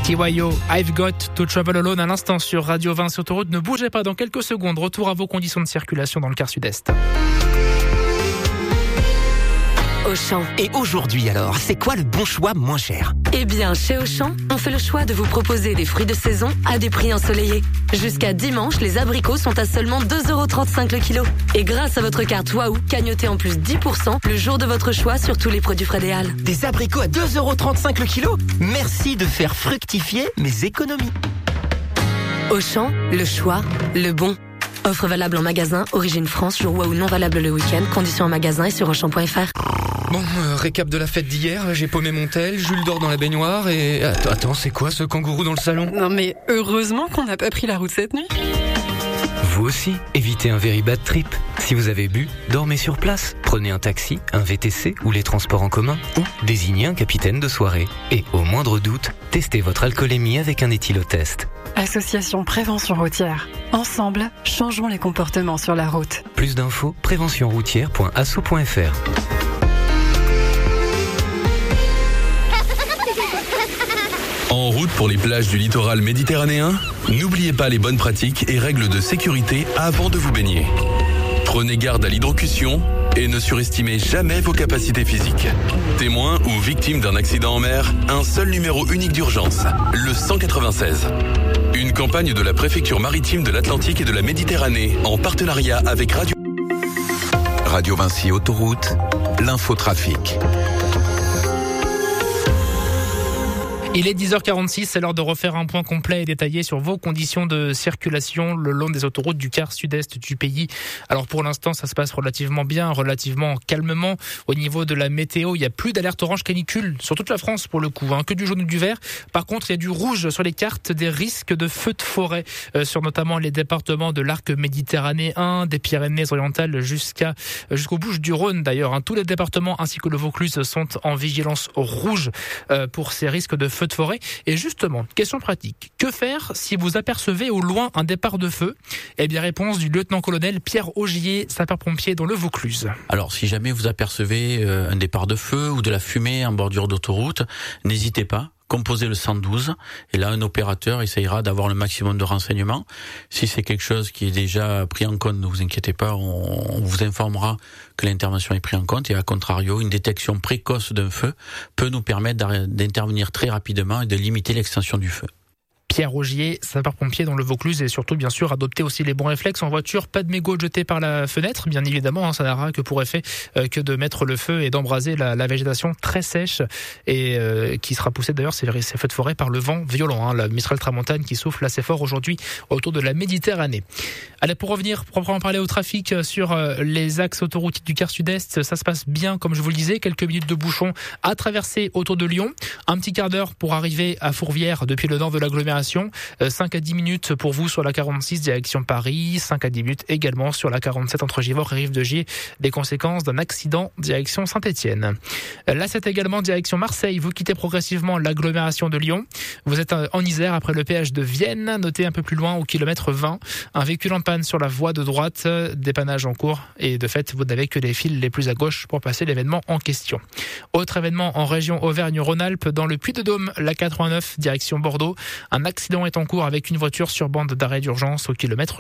TYO, I've Got to Travel Alone à l'instant sur Radio 20 sur Autoroute. Ne bougez pas, dans quelques secondes, retour à vos conditions de circulation dans le quart sud-est. Auchan. Et aujourd'hui alors, c'est quoi le bon choix moins cher ? Eh bien, chez Auchan, on fait le choix de vous proposer des fruits de saison à des prix ensoleillés. Jusqu'à dimanche, les abricots sont à seulement 2,35€ le kilo. Et grâce à votre carte Waouh, cagnotez en plus 10% le jour de votre choix sur tous les produits Frédéal. Des abricots à 2,35€ le kilo ? Merci de faire fructifier mes économies. Auchan, le choix, le bon. Offre valable en magasin, origine France, jour Waouh non valable le week-end. Conditions en magasin et sur Auchan.fr. Bon, récap de la fête d'hier, j'ai paumé mon tel, Jules dort dans la baignoire et... Attends, c'est quoi ce kangourou dans le salon ? Non mais heureusement qu'on n'a pas pris la route cette nuit. Vous aussi, évitez un very bad trip. Si vous avez bu, dormez sur place. Prenez un taxi, un VTC ou les transports en commun. Ou désignez un capitaine de soirée. Et au moindre doute, testez votre alcoolémie avec un éthylotest. Association Prévention Routière. Ensemble, changeons les comportements sur la route. Plus d'infos, préventionroutière.asso.fr. En route pour les plages du littoral méditerranéen, n'oubliez pas les bonnes pratiques et règles de sécurité avant de vous baigner. Prenez garde à l'hydrocution et ne surestimez jamais vos capacités physiques. Témoin ou victime d'un accident en mer, un seul numéro unique d'urgence, le 196. Une campagne de la préfecture maritime de l'Atlantique et de la Méditerranée en partenariat avec Radio Vinci Autoroute, l'infotrafic. Il est 10h46, c'est l'heure de refaire un point complet et détaillé sur vos conditions de circulation le long des autoroutes du quart sud-est du pays. Alors pour l'instant, ça se passe relativement bien, relativement calmement. Au niveau de la météo, il n'y a plus d'alerte orange canicule sur toute la France pour le coup, que du jaune ou du vert. Par contre, il y a du rouge sur les cartes des risques de feux de forêt sur notamment les départements de l'arc méditerranéen, des Pyrénées-Orientales jusqu'aux Bouches-du-Rhône d'ailleurs. Tous les départements ainsi que le Vaucluse sont en vigilance rouge pour ces risques de feux de forêt. Et justement, question pratique, que faire si vous apercevez au loin un départ de feu ? Eh bien, réponse du lieutenant-colonel Pierre Augier, sapeur-pompier dans le Vaucluse. Alors, si jamais vous apercevez un départ de feu ou de la fumée en bordure d'autoroute, n'hésitez pas. Composez le 112 et là un opérateur essayera d'avoir le maximum de renseignements. Si c'est quelque chose qui est déjà pris en compte, ne vous inquiétez pas, on vous informera que l'intervention est prise en compte et à contrario, une détection précoce d'un feu peut nous permettre d'intervenir très rapidement et de limiter l'extension du feu. Pierre Augier, sapeur-pompier dans le Vaucluse et surtout bien sûr adopter aussi les bons réflexes en voiture, pas de mégots jetés par la fenêtre, bien évidemment, ça n'aura que pour effet que de mettre le feu et d'embraser la végétation très sèche et qui sera poussée d'ailleurs ces feux de forêt par le vent violent, la Mistral Tramontane qui souffle assez fort aujourd'hui autour de la Méditerranée. Allez, pour revenir proprement parler au trafic sur les axes autoroutiers du quart sud-est, ça se passe bien comme je vous le disais, quelques minutes de bouchons à traverser autour de Lyon, un petit quart d'heure pour arriver à Fourvière depuis le nord de l'agglomération. 5 à 10 minutes pour vous sur la 46 direction Paris, 5 à 10 minutes également sur la 47 entre Givors et Rive-de-Gier, des conséquences d'un accident direction Saint-Étienne. Là, c'est également direction Marseille, vous quittez progressivement l'agglomération de Lyon. Vous êtes en Isère après le péage de Vienne, notez un peu plus loin au kilomètre 20, un véhicule en panne sur la voie de droite, dépannage en cours et de fait, vous n'avez que les fils les plus à gauche pour passer l'événement en question. Autre événement en région Auvergne-Rhône-Alpes, dans le Puy-de-Dôme, la 89 direction Bordeaux, un accident est en cours avec une voiture sur bande d'arrêt d'urgence au kilomètre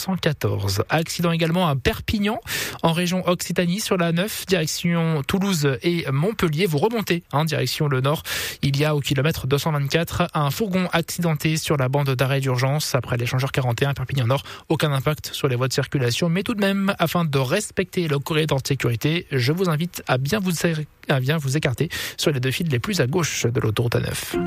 414. Accident également à Perpignan, en région Occitanie, sur la 9, direction Toulouse et Montpellier. Vous remontez, direction le nord. Il y a au kilomètre 224 un fourgon accidenté sur la bande d'arrêt d'urgence après l'échangeur 41 Perpignan Nord. Aucun impact sur les voies de circulation, mais tout de même, afin de respecter le corridor de sécurité, je vous invite à bien vous écarter sur les deux fils les plus à gauche de l'autoroute A9.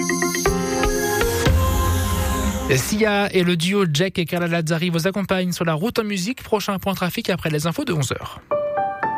Sia et le duo Jack et Carla Lazzari vous accompagnent sur la route en musique. Prochain point trafic après les infos de 11h.